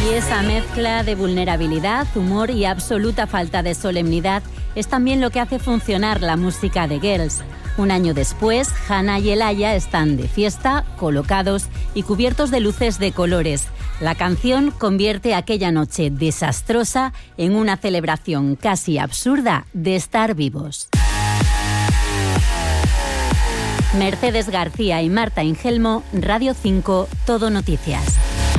Esa mezcla de vulnerabilidad, humor y absoluta falta de solemnidad es también lo que hace funcionar la música de Girls. Un año después, Hannah y Elaya están de fiesta, colocados y cubiertos de luces de colores. La canción convierte aquella noche desastrosa en una celebración casi absurda de estar vivos. Mercedes García y Marta Ingelmo, Radio 5, Todo Noticias.